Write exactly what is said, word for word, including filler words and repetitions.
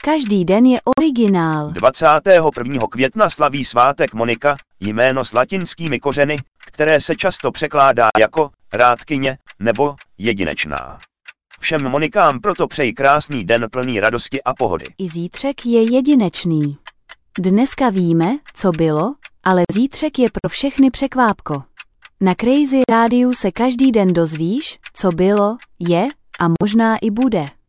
Každý den je originál. dvacátého prvního května slaví svátek Monika, jméno s latinskými kořeny, které se často překládá jako rádkyně nebo jedinečná. Všem Monikám proto přeji krásný den plný radosti a pohody. I zítřek je jedinečný. Dneska víme, co bylo, ale zítřek je pro všechny překvápko. Na Crazy Rádiu se každý den dozvíš, co bylo, je a možná i bude.